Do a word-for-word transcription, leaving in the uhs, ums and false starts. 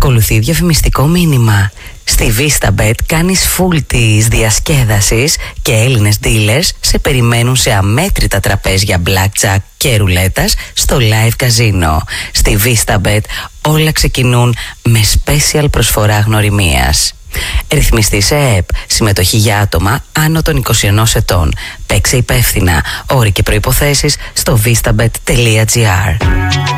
Ακολουθεί διαφημιστικό μήνυμα. Στη VistaBet κάνεις full της διασκέδασης και Έλληνες dealers σε περιμένουν σε αμέτρητα τραπέζια blackjack και ρουλέτας στο live casino. Στη VistaBet όλα ξεκινούν με special προσφορά γνωριμίας. Ρυθμιστή σε ΕΕΠ. Συμμετοχή για άτομα άνω των είκοσι ενός ετών. Παίξε υπεύθυνα. Όροι και προϋποθέσεις στο vistabet τελεία gr.